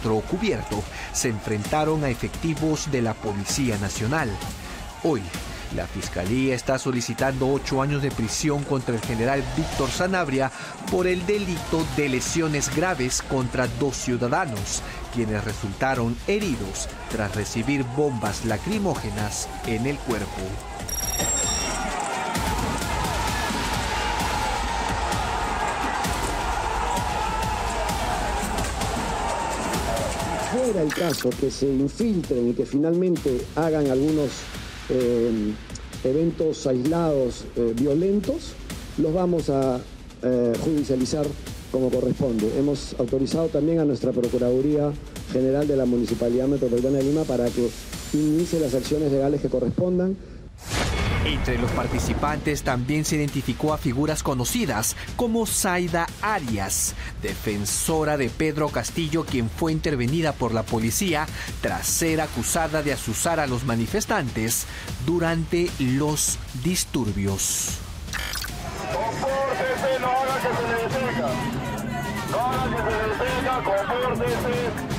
rostro cubierto se enfrentaron a efectivos de la Policía Nacional. Hoy, la Fiscalía está solicitando 8 años de prisión contra el general Víctor Sanabria por el delito de lesiones graves contra 2 ciudadanos, quienes resultaron heridos tras recibir bombas lacrimógenas en el cuerpo. Fuera el caso que se infiltren y que finalmente hagan algunos eventos aislados violentos, los vamos a judicializar como corresponde. Hemos autorizado también a nuestra Procuraduría General de la Municipalidad Metropolitana de Lima para que inicie las acciones legales que correspondan. Entre los participantes también se identificó a figuras conocidas como Zaida Arias, defensora de Pedro Castillo, quien fue intervenida por la policía tras ser acusada de azuzar a los manifestantes durante los disturbios. Compórtese, no haga que se le detenga. No haga que se le detenga, compórtese.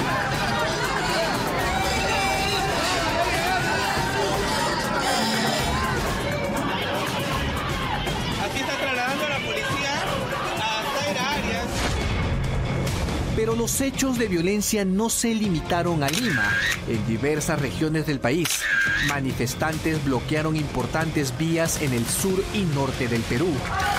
Pero los hechos de violencia no se limitaron a Lima. En diversas regiones del país, manifestantes bloquearon importantes vías en el sur y norte del Perú.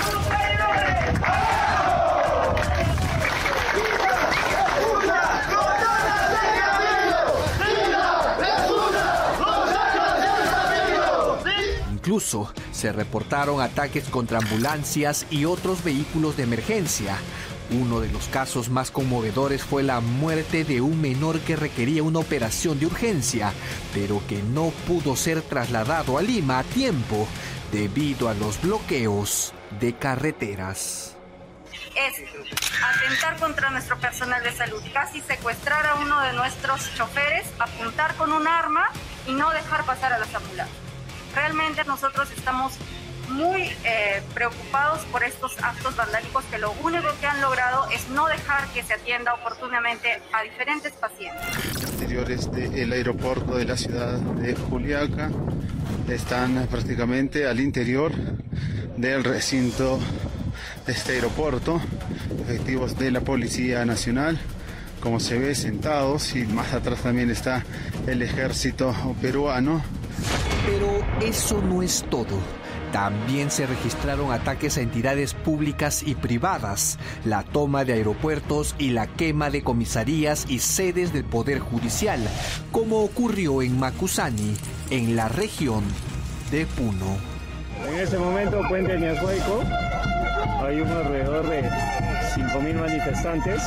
Incluso se reportaron ataques contra ambulancias y otros vehículos de emergencia. Uno de los casos más conmovedores fue la muerte de un menor que requería una operación de urgencia, pero que no pudo ser trasladado a Lima a tiempo debido a los bloqueos de carreteras. Es atentar contra nuestro personal de salud, casi secuestrar a uno de nuestros choferes, apuntar con un arma y no dejar pasar a las ambulancias. Realmente nosotros estamos muy preocupados por estos actos vandálicos que lo único que han logrado es no dejar que se atienda oportunamente a diferentes pacientes. Exteriores del aeropuerto de la ciudad de Juliaca están prácticamente al interior del recinto de este aeropuerto. Efectivos de la Policía Nacional, como se ve, sentados, y más atrás también está el ejército peruano. Pero eso no es todo. También se registraron ataques a entidades públicas y privadas, la toma de aeropuertos y la quema de comisarías y sedes del Poder Judicial, como ocurrió en Macusani, en la región de Puno. En este momento, Puente Ñashuayco, hay alrededor de 5.000 manifestantes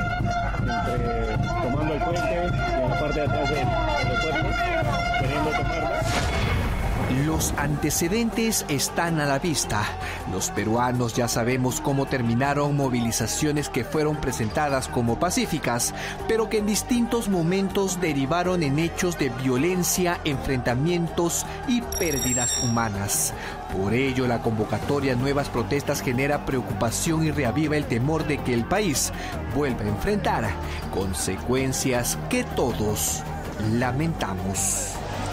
tomando el puente y en la parte de atrás del aeropuerto, queriendo tomarlo. Los antecedentes están a la vista. Los peruanos ya sabemos cómo terminaron movilizaciones que fueron presentadas como pacíficas, pero que en distintos momentos derivaron en hechos de violencia, enfrentamientos y pérdidas humanas. Por ello, la convocatoria a nuevas protestas genera preocupación y reaviva el temor de que el país vuelva a enfrentar consecuencias que todos lamentamos.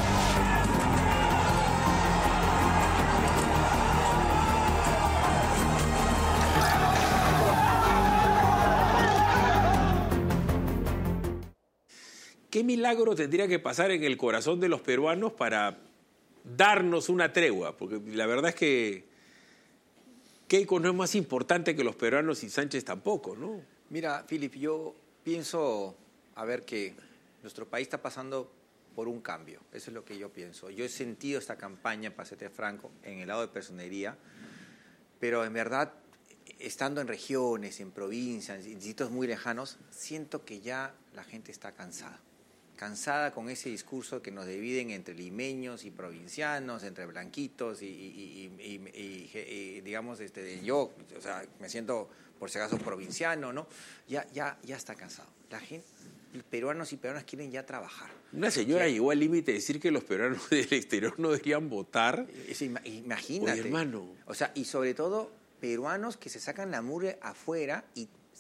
¿Qué milagro tendría que pasar en el corazón de los peruanos para darnos una tregua? Porque la verdad es que Keiko no es más importante que los peruanos y Sánchez tampoco, ¿no? Mira, Philip, yo pienso, que nuestro país está pasando por un cambio. Eso es lo que yo pienso. Yo he sentido esta campaña, para serte franco, en el lado de personería, pero en verdad, estando en regiones, en provincias, en distritos muy lejanos, siento que ya la gente está cansada con ese discurso que nos dividen entre limeños y provincianos, entre blanquitos y digamos, yo, o sea, me siento por si acaso provinciano, ¿no? Ya está cansado. La gente, peruanos y peruanas quieren ya trabajar. Una señora llegó al límite de decir que los peruanos del exterior no deberían votar. Imagínate. Oye, hermano. O sea, y sobre todo peruanos que se sacan la mugre afuera y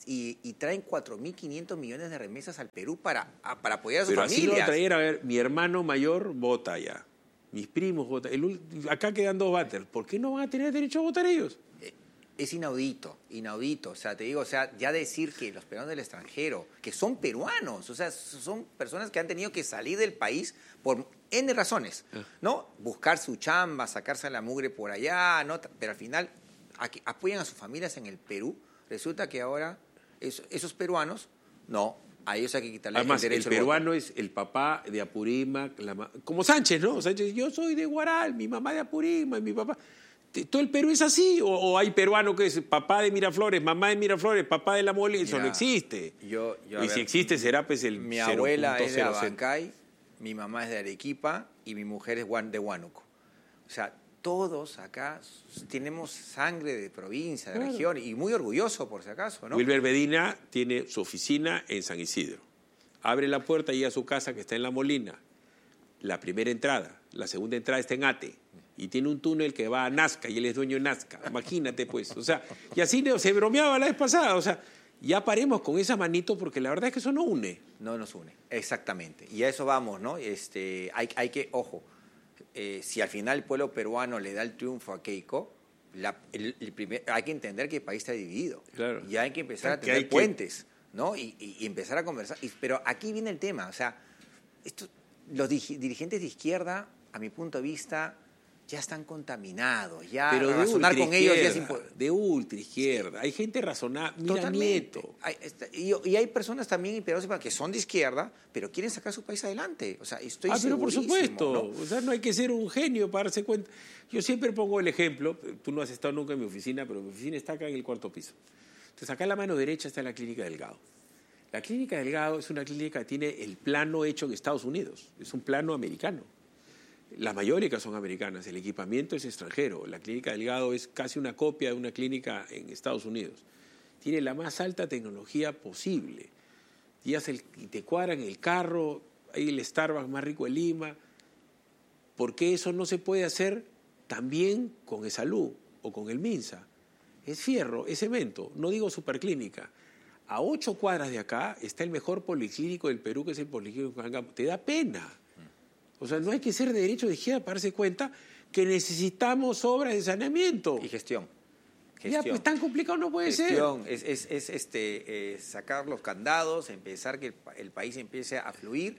y traen 4.500 millones de remesas al Perú para apoyar a sus Pero familias. así lo traer, a ver, mi hermano mayor vota ya. Mis primos votan. Acá quedan 2 batters. ¿Por qué no van a tener derecho a votar ellos? Es inaudito. O sea, te digo, o sea, ya decir que los peruanos del extranjero, que son peruanos, o sea, son personas que han tenido que salir del país por N razones, ¿no? Buscar su chamba, sacarse la mugre por allá, ¿no? Pero al final apoyan a sus familias en el Perú. Resulta que ahora esos peruanos, no, a ellos hay que quitarle el derecho el peruano es el papá de Apurímac, como Sánchez, ¿no? Sánchez, yo soy de Huaral, mi mamá de Apurímac, mi papá. ¿Todo el Perú es así? ¿O hay peruano que es papá de Miraflores, mamá de Miraflores, papá de La Molina? Eso no existe. Y si existe será pues el 0.00. Mi abuela es de Abancay, mi mamá es de Arequipa y mi mujer es de Huánuco. O sea, todos acá tenemos sangre de provincia, de región, y muy orgulloso por si acaso, ¿no? Wilber Medina tiene su oficina en San Isidro. Abre la puerta y llega a su casa que está en La Molina. La primera entrada, la segunda entrada está en Ate. Y tiene un túnel que va a Nazca y él es dueño de Nazca. Imagínate, pues. O sea, y así se bromeaba la vez pasada. O sea, ya paremos con esa manito porque la verdad es que eso no une. No nos une, exactamente. Y a eso vamos, ¿no? Hay que, ojo, si al final el pueblo peruano le da el triunfo a Keiko, hay que entender que el país está dividido. Claro. Y hay que empezar a tener puentes, ¿no? Y empezar a conversar. Pero aquí viene el tema. O sea, los dirigentes de izquierda, a mi punto de vista, ya están contaminados, ya pero razonar con ellos ya es de ultraizquierda. Hay gente razonable, mira totalmente. Nieto. Y hay personas también que son de izquierda, pero quieren sacar su país adelante. O sea, estoy pero por supuesto, ¿no? O sea, no hay que ser un genio para darse cuenta. Yo siempre pongo el ejemplo, tú no has estado nunca en mi oficina, pero mi oficina está acá en el 4º piso. Entonces, acá a la mano derecha está la Clínica Delgado. La Clínica Delgado es una clínica que tiene el plano hecho en Estados Unidos, es un plano americano. La mayoría son americanas, el equipamiento es extranjero. La Clínica Delgado es casi una copia de una clínica en Estados Unidos. Tiene la más alta tecnología posible. Y te cuadran el carro, hay el Starbucks más rico de Lima. ¿Por qué eso no se puede hacer también con Esalud o con el Minsa? Es fierro, es cemento, no digo superclínica. A 8 cuadras de acá está el mejor policlínico del Perú, que es el Policlínico Cancán. Te da pena. O sea, no hay que ser de derecho de izquierda para darse cuenta que necesitamos obras de saneamiento. Y gestión. Ya, pues tan complicado no puede ser. Es sacar los candados, empezar que el país empiece a fluir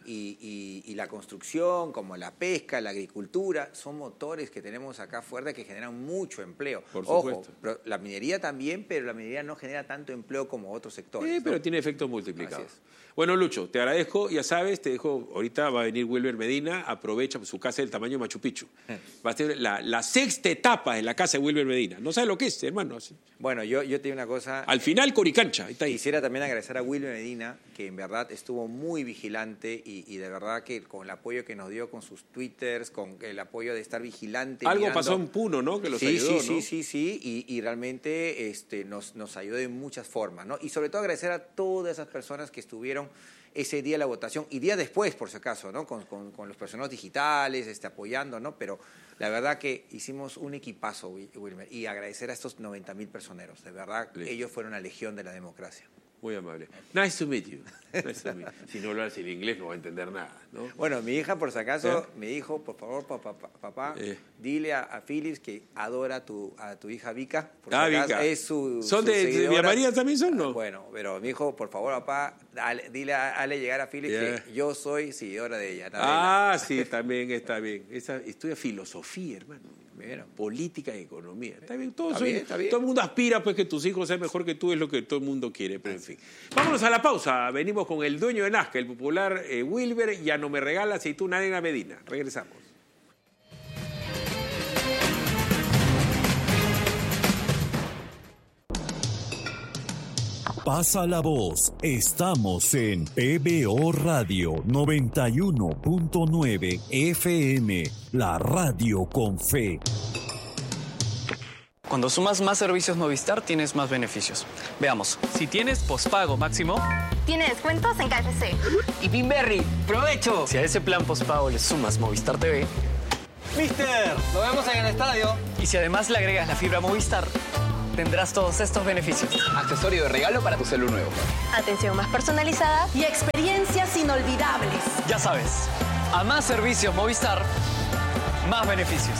y la construcción, como la pesca, la agricultura, son motores que tenemos acá fuerte que generan mucho empleo. Por supuesto. Ojo, pero la minería también, pero la minería no genera tanto empleo como otros sectores. Sí, pero ¿no? tiene efectos multiplicados. Así es. Bueno, Lucho, te agradezco, ya sabes, te dejo, ahorita va a venir Wilber Medina, aprovecha su casa del tamaño de Machu Picchu. Va a ser la 6ª etapa en la casa de Wilber Medina. No sabes lo que es, hermano. Bueno, yo te digo una cosa. Al final, Coricancha, está ahí. Quisiera también agradecer a Wilber Medina, que en verdad estuvo muy vigilante y de verdad que con el apoyo que nos dio con sus twitters, con el apoyo de estar vigilante. Algo mirando. pasó en Puno, ¿no? Que los ayudó, ¿no? Sí, y realmente nos ayudó de muchas formas, ¿no? Y sobre todo agradecer a todas esas personas que estuvieron ese día de la votación y día después, por si acaso, ¿no? Con los personajes digitales, apoyando, ¿no? Pero la verdad que hicimos un equipazo, Wilmer, y agradecer a estos 90.000 personeros. De verdad, ellos fueron la legión de la democracia. Muy amable. Nice to meet you. Nice to meet you. Si no hablas el inglés no va a entender nada, ¿no? Bueno, mi hija, por si acaso, me dijo, por favor, papá, dile a Phyllis que adora a tu hija Vika. Por si acaso, Vika. es su ¿Son de Villa María también son, no? Bueno, pero mi hijo, por favor, papá, dile a llegar a Phyllis que yo soy seguidora de ella. Sí, también está bien. Estudia filosofía, hermano. Bueno. Política y economía. Está bien, todo bien. Todo el mundo aspira pues que tus hijos sean mejor que tú, es lo que todo el mundo quiere, pero en fin. Vámonos a la pausa. Venimos con el dueño de Nazca, el popular Wilber, ya no me regala aceituna Arena Medina. Regresamos. Pasa la voz. Estamos en PBO Radio 91.9 FM, la radio con fe. Cuando sumas más servicios Movistar, tienes más beneficios. Veamos. Si tienes pospago máximo, tiene descuentos en KFC. Y Pinberry, ¡provecho! Si a ese plan pospago le sumas Movistar TV, ¡Mister! ¡Lo vemos en el estadio! Y si además le agregas la fibra Movistar, tendrás todos estos beneficios. Accesorio de regalo para tu celular nuevo. Atención más personalizada y experiencias inolvidables. Ya sabes, a más servicios Movistar, más beneficios.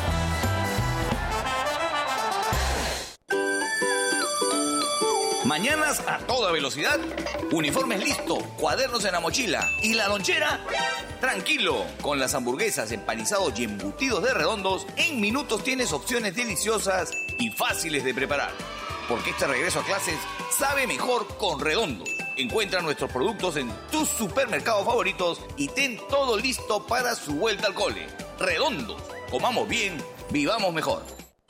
Mañanas a toda velocidad, uniformes listo, cuadernos en la mochila y la lonchera. Tranquilo, con las hamburguesas, empanizados y embutidos de Redondos, en minutos tienes opciones deliciosas y fáciles de preparar. Porque este regreso a clases sabe mejor con Redondos. Encuentra nuestros productos en tus supermercados favoritos y ten todo listo para su vuelta al cole. Redondos, comamos bien, vivamos mejor.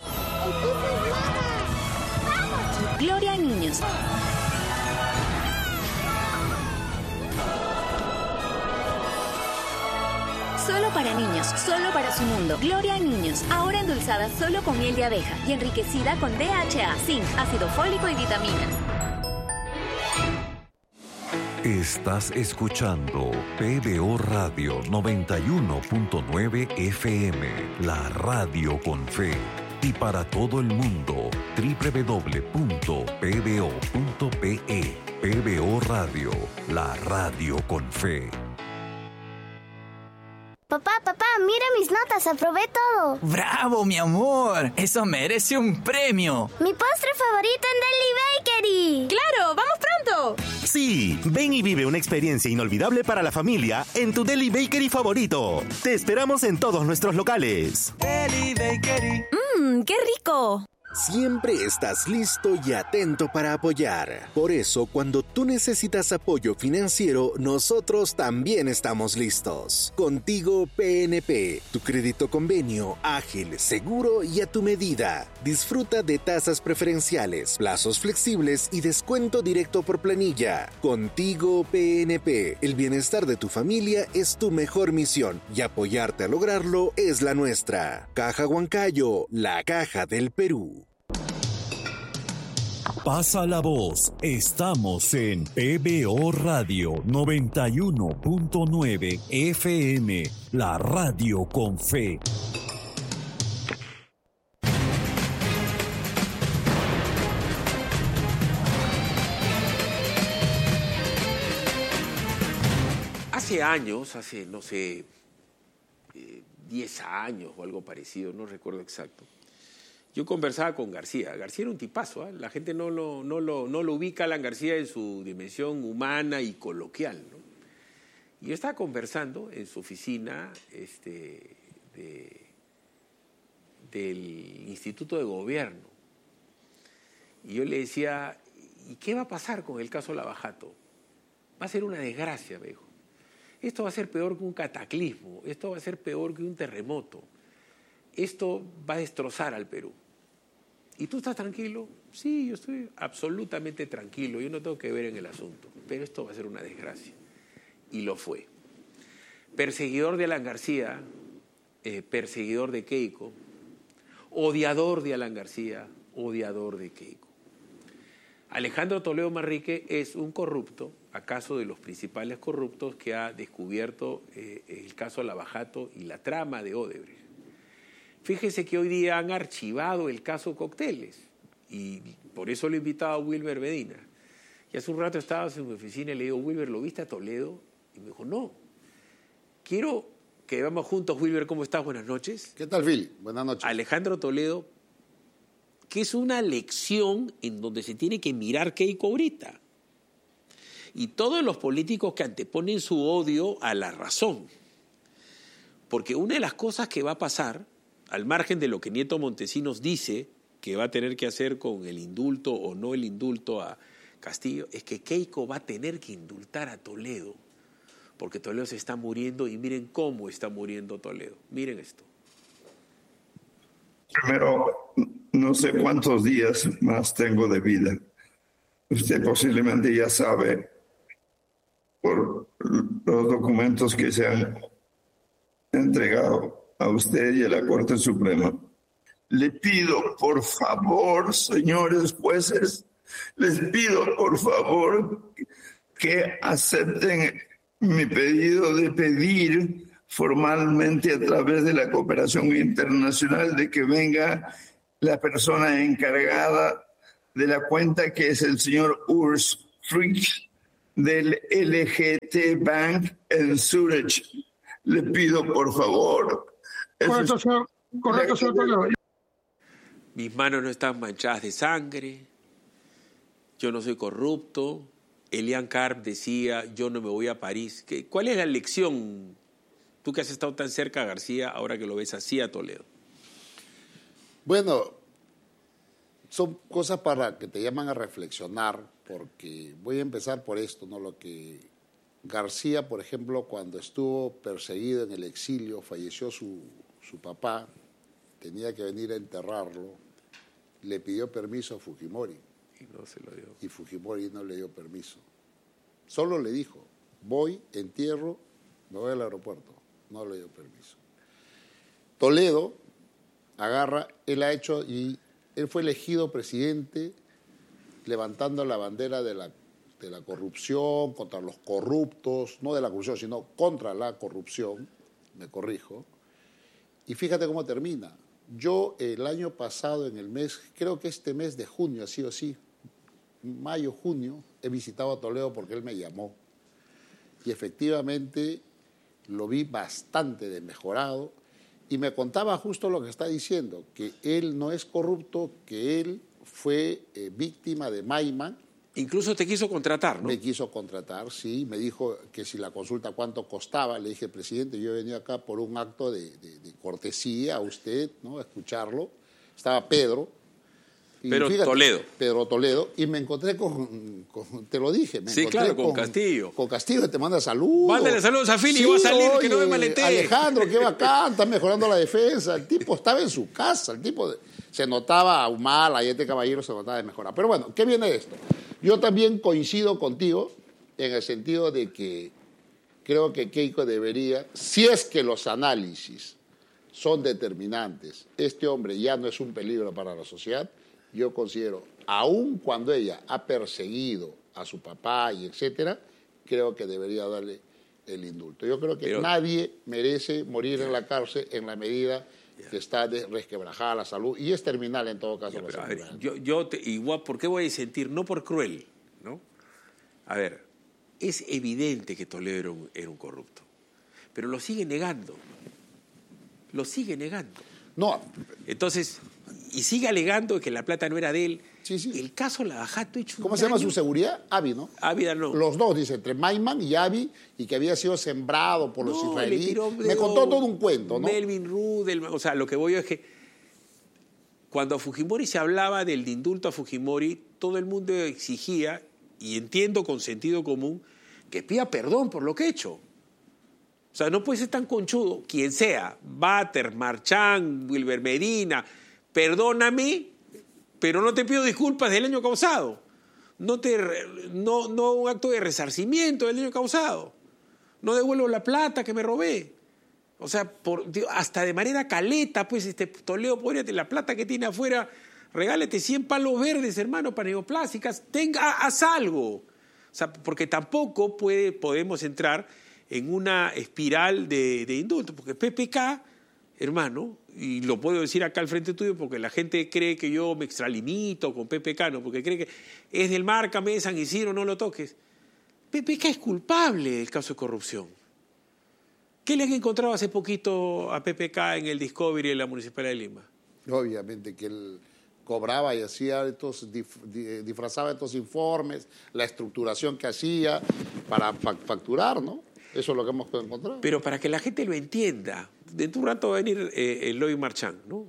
Gloria a niños. Solo para niños, solo para su mundo. Gloria a niños, ahora endulzada solo con miel de abeja y enriquecida con DHA, zinc, ácido fólico y vitaminas. Estás escuchando PBO Radio 91.9 FM, la radio con fe. Y para todo el mundo, www.pbo.pe. PBO Radio, la radio con fe. Papá, mira mis notas, aprobé todo. ¡Bravo, mi amor! ¡Eso merece un premio! ¡Mi postre favorito en Deli Bakery! ¡Claro! ¡Vamos pronto! Sí, ven y vive una experiencia inolvidable para la familia en tu Deli Bakery favorito. Te esperamos en todos nuestros locales. Deli Bakery. ¡Qué rico! Siempre estás listo y atento para apoyar. Por eso, cuando tú necesitas apoyo financiero, nosotros también estamos listos. Contigo PNP, tu crédito convenio, ágil, seguro y a tu medida. Disfruta de tasas preferenciales, plazos flexibles y descuento directo por planilla. Contigo PNP, el bienestar de tu familia es tu mejor misión y apoyarte a lograrlo es la nuestra. Caja Huancayo, la caja del Perú. Pasa la voz, estamos en PBO Radio 91.9 FM, la radio con fe. Hace años, no sé, 10 años o algo parecido, no recuerdo exacto. Yo conversaba con García. García era un tipazo, ¿eh? La gente no lo ubica a Alan García en su dimensión humana y coloquial, ¿no? Y yo estaba conversando en su oficina del Instituto de Gobierno. Y yo le decía, ¿y qué va a pasar con el caso Lavajato? Va a ser una desgracia, me dijo. Esto va a ser peor que un cataclismo, esto va a ser peor que un terremoto. Esto va a destrozar al Perú. ¿Y tú estás tranquilo? Sí, yo estoy absolutamente tranquilo, yo no tengo que ver en el asunto, pero esto va a ser una desgracia. Y lo fue. Perseguidor de Alan García, perseguidor de Keiko, odiador de Alan García, odiador de Keiko. Alejandro Toledo Manrique es un corrupto, acaso de los principales corruptos que ha descubierto el caso Lavajato y la trama de Odebrecht. Fíjese que hoy día han archivado el caso Cócteles y por eso lo he invitado a Wilber Medina. Y hace un rato estaba en mi oficina y le digo, Wilber, ¿lo viste a Toledo? Y me dijo, no. Quiero que vamos juntos, Wilber, ¿cómo estás? Buenas noches. ¿Qué tal, Phil? Buenas noches. Alejandro Toledo, que es una lección en donde se tiene que mirar Keiko ahorita. Y todos los políticos que anteponen su odio a la razón. Porque una de las cosas que va a pasar, al margen de lo que Nieto Montesinos dice que va a tener que hacer con el indulto o no el indulto a Castillo, es que Keiko va a tener que indultar a Toledo, porque Toledo se está muriendo y miren cómo está muriendo Toledo. Miren esto. Primero, no sé cuántos días más tengo de vida. Usted posiblemente ya sabe por los documentos que se han entregado a usted y a la Corte Suprema. Le pido, por favor, señores jueces, les pido, por favor, que acepten mi pedido de pedir formalmente a través de la cooperación internacional de que venga la persona encargada de la cuenta, que es el señor Urs Frisch del LGT Bank en Zurich. Le pido, por favor. Correcto, señor Toledo. Mis manos no están manchadas de sangre. Yo no soy corrupto. Elian Karp decía, yo no me voy a París. ¿Cuál es la lección? Tú que has estado tan cerca a García, ahora que lo ves así a Toledo. Bueno, son cosas para que te llaman a reflexionar, porque voy a empezar por esto, ¿no? Lo que García, por ejemplo, cuando estuvo perseguido en el exilio, falleció su papá, tenía que venir a enterrarlo, le pidió permiso a Fujimori. Y no se lo dio. Y Fujimori no le dio permiso. Solo le dijo, voy, entierro, me voy al aeropuerto. No le dio permiso. Toledo agarra, él fue elegido presidente levantando la bandera de la corrupción, contra los corruptos, no de la corrupción, sino contra la corrupción, me corrijo. Y fíjate cómo termina. Yo el año pasado, en el mes, creo que este mes de junio, así o sí, mayo, junio, he visitado a Toledo porque él me llamó. Y efectivamente lo vi bastante desmejorado y me contaba justo lo que está diciendo, que él no es corrupto, que él fue víctima de Maiman. Incluso te quiso contratar, ¿no? Me quiso contratar, sí. Me dijo que si la consulta cuánto costaba. Le dije, presidente, yo he venido acá por un acto de cortesía a usted, ¿no? A escucharlo. Estaba Pedro. Pero fíjate, Toledo. Pedro Toledo. Y me encontré te lo dije. Sí, claro, con Castillo. Con Castillo, te manda saludos. Mándale saludos a Fili, sí, va a salir, oye, que no me maletee. Alejandro, qué bacán, está mejorando la defensa. El tipo estaba en su casa, el tipo se notaba mal, y este caballero se notaba de mejorar. Pero bueno, ¿qué viene de esto? Yo también coincido contigo en el sentido de que creo que Keiko debería, si es que los análisis son determinantes, este hombre ya no es un peligro para la sociedad, yo considero, aun cuando ella ha perseguido a su papá y etcétera, creo que debería darle el indulto. Yo creo que nadie merece morir en la cárcel en la medida que está resquebrajada la salud y es terminal en todo caso. Pero, a ver, igual, ¿por qué voy a disentir? No por cruel, ¿no? A ver, es evidente que Toledo era un corrupto, pero lo sigue negando. Lo sigue negando. No. Entonces, y sigue alegando que la plata no era de él. Sí, sí. El caso Lavajato hecho un ¿Cómo se llama su seguridad? Abi, ¿no? Ávila no. Los dos, dice, entre Maiman y Abi, y que había sido sembrado por los israelíes. Me contó todo un cuento, ¿no? Melvin Rudel, o sea, lo que voy a es que cuando a Fujimori se hablaba del indulto a Fujimori, todo el mundo exigía, y entiendo con sentido común, que pida perdón por lo que ha hecho. O sea, no puede ser tan conchudo, quien sea, Bater, Marchán, Wilber Medina, perdóname, pero no te pido disculpas del daño causado. No un acto de resarcimiento del daño causado. No devuelvo la plata que me robé. O sea, hasta de manera caleta, pues Toledo, podría la plata que tiene afuera, regálate 100 palos verdes, hermano, para neoplásicas, haz algo. O sea, porque tampoco podemos entrar en una espiral de indulto, porque PPK, hermano, y lo puedo decir acá al frente tuyo porque la gente cree que yo me extralimito con PPK, ¿no? Porque cree que es del Márcame, de San Isidro, no lo toques. PPK es culpable del caso de corrupción. ¿Qué le han encontrado hace poquito a PPK en el Discovery de la Municipalidad de Lima? Obviamente que él cobraba y hacía disfrazaba estos informes, la estructuración que hacía para facturar, ¿no? Eso es lo que hemos encontrado. Pero para que la gente lo entienda, dentro de un rato va a venir Eloy Marchán, ¿no?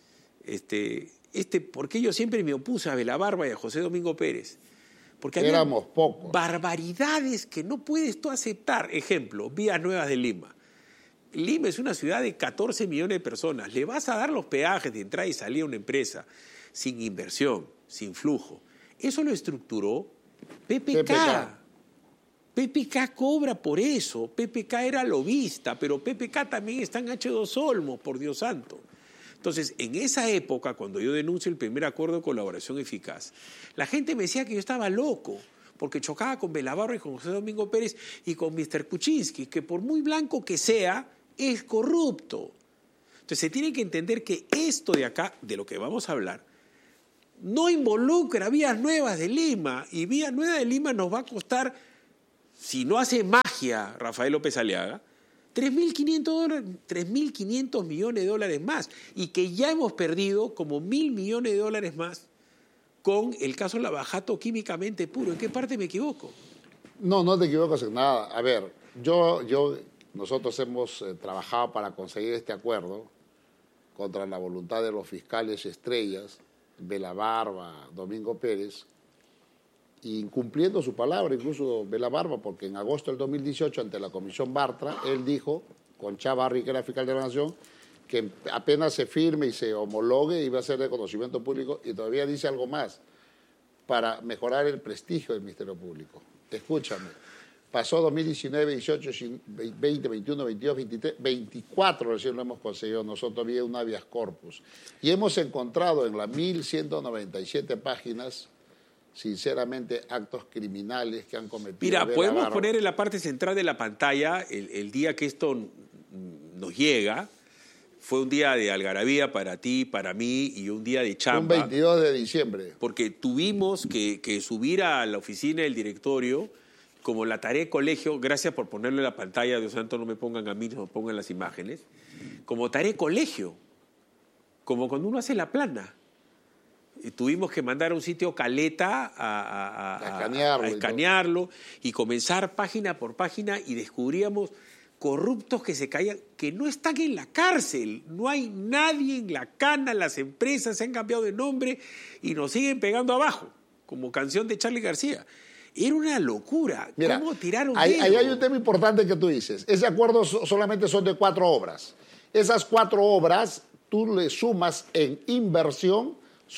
Porque yo siempre me opuse a Belabarba y a José Domingo Pérez. Porque éramos pocos. Barbaridades que no puedes tú aceptar. Ejemplo, Vías Nuevas de Lima. Lima es una ciudad de 14 millones de personas. Le vas a dar los peajes de entrada y salida a una empresa sin inversión, sin flujo. Eso lo estructuró PPK. PPK cobra por eso. PPK era lobista, pero PPK también está en H2 Olmos, por Dios santo. Entonces, en esa época, cuando yo denuncio el primer acuerdo de colaboración eficaz, la gente me decía que yo estaba loco, porque chocaba con Belabarra y con José Domingo Pérez y con Mr. Kuczynski, que por muy blanco que sea, es corrupto. Entonces se tiene que entender que esto de acá, de lo que vamos a hablar, no involucra Vías Nuevas de Lima, y Vías Nuevas de Lima nos va a costar, si no hace magia Rafael López Aliaga, $3.500 millones de dólares más, y que ya hemos perdido como $1.000 millones de dólares más con el caso Lavajato químicamente puro. ¿En qué parte me equivoco? No te equivocas en nada. A ver, nosotros hemos trabajado para conseguir este acuerdo contra la voluntad de los fiscales estrellas, Vela Barba, Domingo Pérez, incumpliendo su palabra, incluso Vela Barba, porque en agosto del 2018, ante la Comisión Bartra, él dijo, con Chavarri, que era fiscal de la Nación, que apenas se firme y se homologue iba a ser de conocimiento público, y todavía dice algo más, para mejorar el prestigio del Ministerio Público. Escúchame, pasó 2019, 18, 20, 21, 22, 23, 24 recién lo hemos conseguido nosotros vía un habeas corpus. Y hemos encontrado en las 1.197 páginas, sinceramente, actos criminales que han cometido. Mira, podemos poner en la parte central de la pantalla el día que esto nos llega. Fue un día de algarabía para ti, para mí, y un día de chamba. Un 22 de diciembre. Porque tuvimos que subir a la oficina del directorio como la tarea de colegio, gracias por ponerlo en la pantalla, Dios santo, no me pongan a mí, no me pongan las imágenes, como tarea de colegio, como cuando uno hace la plana. Y tuvimos que mandar a un sitio Caleta a escanearlo y comenzar página por página, y descubríamos corruptos que se caían, que no están en la cárcel, no hay nadie en la cana, las empresas se han cambiado de nombre y nos siguen pegando abajo, como canción de Charly García. Era una locura. Mira, ¿cómo tiraron ahí hay un tema importante que tú dices. Ese acuerdo solamente son de 4 obras. Esas 4 obras, tú le sumas en inversión,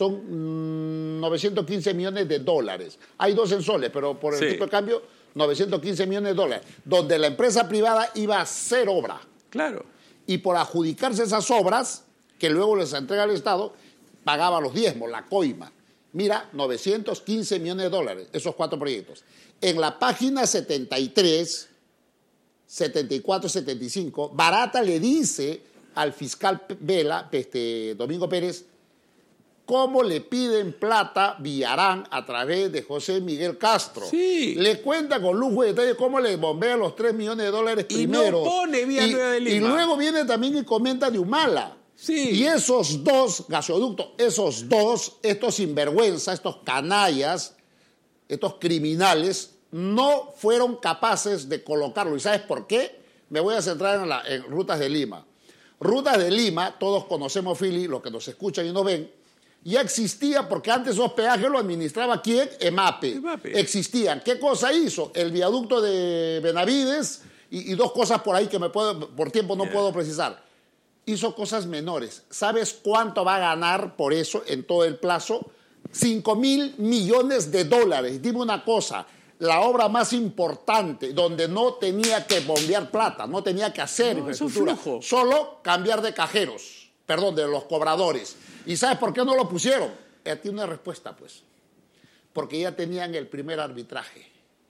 son 915 millones de dólares. Hay 2 en soles, pero por el tipo de cambio, 915 millones de dólares, donde la empresa privada iba a hacer obra. Claro. Y por adjudicarse esas obras, que luego les entrega al Estado, pagaba los diezmos, la coima. Mira, 915 millones de dólares, esos 4 proyectos. En la página 73, 74, 75, Barata le dice al fiscal Vela, Domingo Pérez, cómo le piden plata Villarán a través de José Miguel Castro. Sí. Le cuenta con lujo y detalle cómo le bombea los $3 millones primero. Y no pone Vía Nueva de Lima. Y luego viene también y comenta de Humala. Sí. Y esos 2 gasoductos, estos sinvergüenza, estos canallas, estos criminales, no fueron capaces de colocarlo. ¿Y sabes por qué? Me voy a centrar en Rutas de Lima. Rutas de Lima, todos conocemos, Philly, los que nos escuchan y nos ven, ya existía, porque antes esos peajes lo administraba ¿quién? EMAPE. Existían. ¿Qué cosa hizo? El viaducto de Benavides y 2 cosas por ahí que por tiempo no puedo precisar. Hizo cosas menores. ¿Sabes cuánto va a ganar por eso en todo el plazo? $5.000 millones de dólares. Dime una cosa, la obra más importante, donde no tenía que bombear plata, no tenía que hacer infraestructura, solo cambiar de cajeros, de los cobradores. ¿Y sabes por qué no lo pusieron? Tiene una respuesta, pues. Porque ya tenían el primer arbitraje.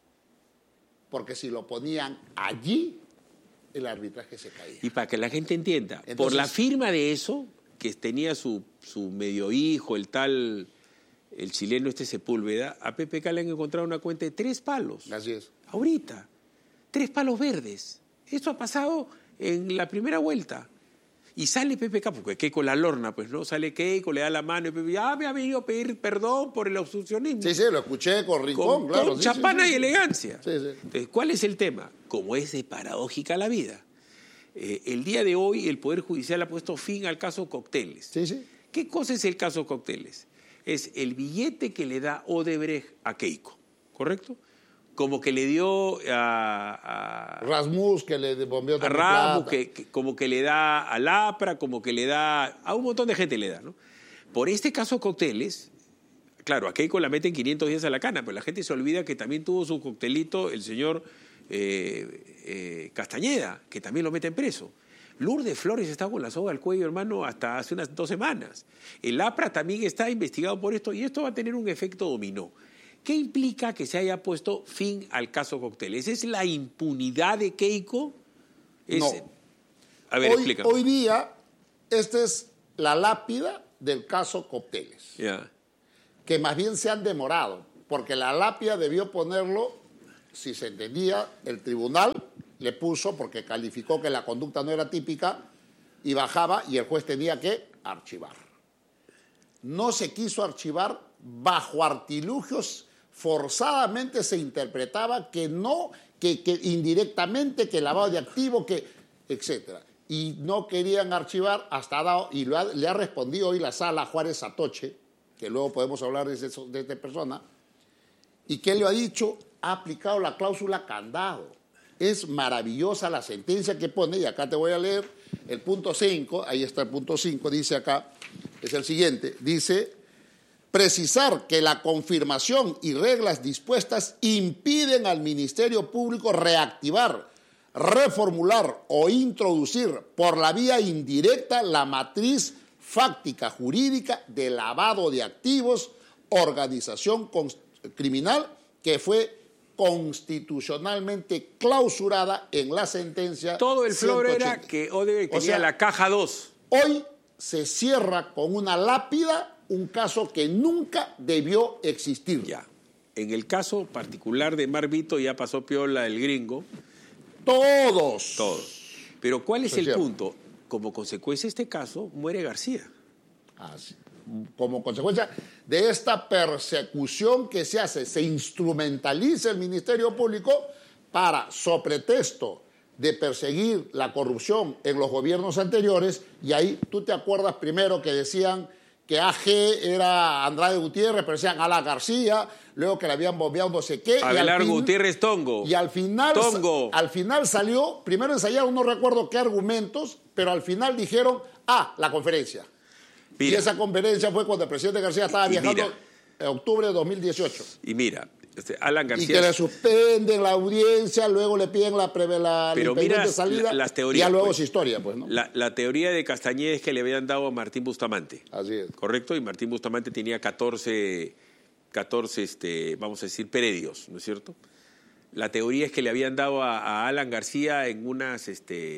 Porque si lo ponían allí, el arbitraje se caía. Y para que la gente entienda, entonces, por la firma de eso, que tenía su medio hijo, el chileno Sepúlveda, a PPK le han encontrado una cuenta de 3 palos. Así es. Ahorita, 3 palos verdes. Eso ha pasado en la primera vuelta. Y sale PPK, porque Keiko la lorna, pues, ¿no? Sale Keiko, le da la mano y PPK, me ha venido a pedir perdón por el obstruccionismo. Sí, lo escuché con Rincón, claro. Con chapana y elegancia. Sí. Entonces, ¿cuál es el tema? Como es de paradójica la vida. El día de hoy el Poder Judicial ha puesto fin al caso Cocteles. Sí. ¿Qué cosa es el caso Cocteles? Es el billete que le da Odebrecht a Keiko, ¿correcto? Como que le dio a Rasmus, que le bombeó a Rasmus, como que le da a Lapra, como que le da a un montón de gente le da, ¿no? Por este caso Cocteles, claro, a Keiko la meten 500 días a la cana, pero la gente se olvida que también tuvo su coctelito el señor Castañeda, que también lo meten preso. Lourdes Flores está con la soga al cuello, hermano, hasta hace unas 2 semanas. El Lapra también está investigado por esto, y esto va a tener un efecto dominó. ¿Qué implica que se haya puesto fin al caso Cocteles? ¿Es la impunidad de Keiko? No. A ver, explícame. Hoy día Esta es la lápida del caso Cócteles, que más bien se han demorado, porque la lápida debió ponerlo, si se entendía, el tribunal le puso porque calificó que la conducta no era típica y bajaba y el juez tenía que archivar. No se quiso archivar, bajo artilugios forzadamente se interpretaba que no, que indirectamente, que lavado de activo, que etcétera. Y no querían archivar hasta dado, y le ha respondido hoy la sala Juárez Satoche, que luego podemos hablar de esta persona, y que él lo ha dicho, ha aplicado la cláusula candado. Es maravillosa la sentencia que pone, y acá te voy a leer el punto 5, ahí está el punto 5, dice acá, es el siguiente, dice, precisar que la confirmación y reglas dispuestas impiden al Ministerio Público reactivar, reformular o introducir por la vía indirecta la matriz fáctica jurídica de lavado de activos, organización criminal que fue constitucionalmente clausurada en la sentencia. Todo el flor era que Odebrecht tenía la caja 2. Hoy se cierra con una lápida un caso que nunca debió existir. Ya. En el caso particular de Marvito ya pasó piola el gringo. Todos. Pero ¿cuál es el punto? Como consecuencia de este caso, muere García. Así. Como consecuencia de esta persecución que se hace, se instrumentaliza el Ministerio Público para, sobre pretexto de perseguir la corrupción en los gobiernos anteriores, y ahí tú te acuerdas primero que decían que AG era Andrade Gutiérrez, pero decían Ala García, luego que le habían bombeado no sé qué. Abelardo Gutiérrez Tongo. Y al final salió, primero ensayaron, no recuerdo qué argumentos, pero al final dijeron, la conferencia. Mira, y esa conferencia fue cuando el presidente García estaba viajando en octubre de 2018. Y mira, Alan García... Y que le suspenden la audiencia, luego le piden la impedimento de salida, las teorías, ya luego pues, es historia, pues, ¿no? La teoría de Castañeda es que le habían dado a Martín Bustamante. Así es. ¿Correcto? Y Martín Bustamante tenía 14 vamos a decir, predios, ¿no es cierto? La teoría es que le habían dado a Alan García en unas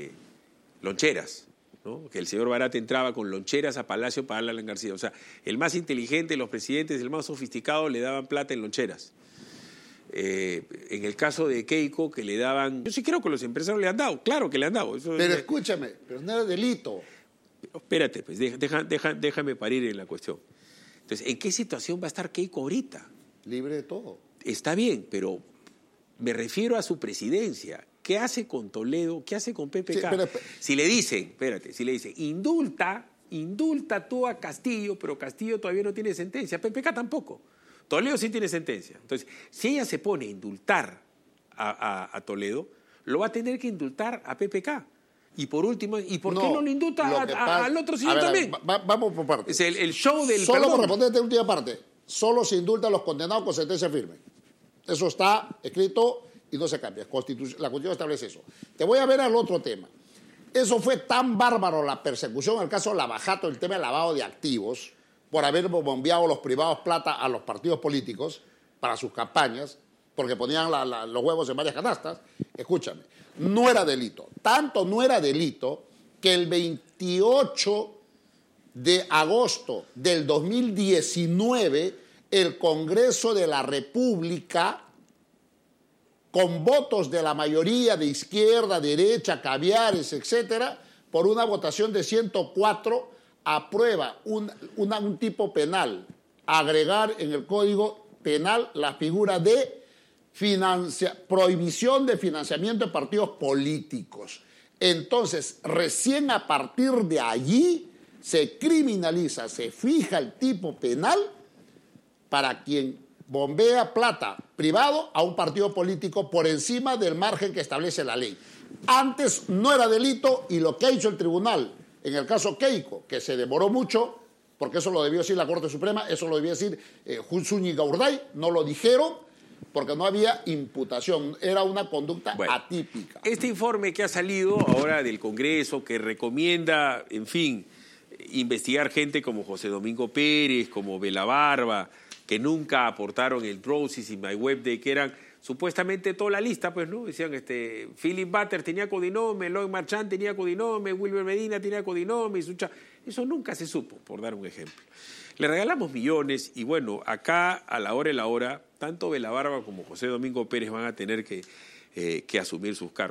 loncheras, ¿no? Que el señor Barata entraba con loncheras a Palacio para darle a Alan García. O sea, el más inteligente de los presidentes, el más sofisticado, le daban plata en loncheras. En el caso de Keiko, que le daban... Yo sí creo que los empresarios le han dado, claro que le han dado. Eso pero escúchame, pero no era delito. Espérate, pues, déjame parir en la cuestión. Entonces, ¿en qué situación va a estar Keiko ahorita? Libre de todo. Está bien, pero me refiero a su presidencia. ¿Qué hace con Toledo? ¿Qué hace con PPK? Sí, si le dicen, indulta tú a Castillo, pero Castillo todavía no tiene sentencia, PPK tampoco. Toledo sí tiene sentencia. Entonces, si ella se pone a indultar a Toledo, lo va a tener que indultar a PPK. Y por último, ¿y por qué no lo indulta al otro señor también? Vamos por partes. Es el show del Solo perdón. por responder esta última parte. Solo se indulta a los condenados con sentencia firme. Eso está escrito y no se cambia. La Constitución establece eso. Te voy a ver al otro tema. Eso fue tan bárbaro la persecución, en el caso de Lavajato, el tema del lavado de activos, por haber bombeado los privados plata a los partidos políticos para sus campañas, porque ponían los huevos en varias canastas. Escúchame, no era delito. Tanto no era delito que el 28 de agosto del 2019, el Congreso de la República, con votos de la mayoría de izquierda, derecha, caviares, etcétera, por una votación de 104, aprueba un tipo penal, agregar en el Código Penal la figura de prohibición de financiamiento de partidos políticos. Entonces, recién a partir de allí se criminaliza, se fija el tipo penal para quien bombea plata privado a un partido político por encima del margen que establece la ley. Antes no era delito, y lo que ha hecho el tribunal en el caso Keiko, que se demoró mucho, porque eso lo debió decir la Corte Suprema, eso lo debió decir Zúñiga Urday, no lo dijeron porque no había imputación, era una conducta atípica. Este informe que ha salido ahora del Congreso, que recomienda, en fin, investigar gente como José Domingo Pérez, como Belabarba, que nunca aportaron el Brosis y MyWebDay, que eran supuestamente toda la lista, pues, ¿no? Decían, Philip Butter tenía codinome, Lloyd Marchand tenía codinome, Wilber Medina tenía codinome, eso nunca se supo, por dar un ejemplo. Le regalamos millones y bueno, acá a la hora y la hora, tanto Belabarba como José Domingo Pérez van a tener que asumir sus cargos.